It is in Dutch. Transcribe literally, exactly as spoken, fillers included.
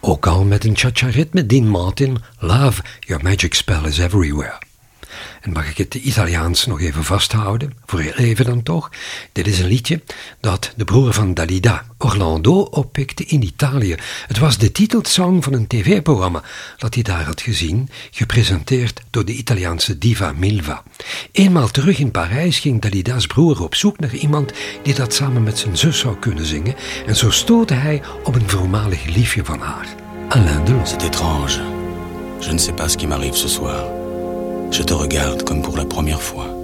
Ook al met een cha-cha-ritme, Dean Martin, Love, Your Magic Spell is Everywhere. En mag ik het Italiaans nog even vasthouden? Voor heel even dan toch. Dit is een liedje dat de broer van Dalida, Orlando, oppikte in Italië. Het was de titelsong van een tv-programma dat hij daar had gezien, gepresenteerd door de Italiaanse diva Milva. Eenmaal terug in Parijs ging Dalida's broer op zoek naar iemand die dat samen met zijn zus zou kunnen zingen. En zo stootte hij op een voormalig liefje van haar, Alain Delon. C'est étrange. Je ne sais pas ce qui m'arrive ce soir. Je te regarde comme pour la première fois.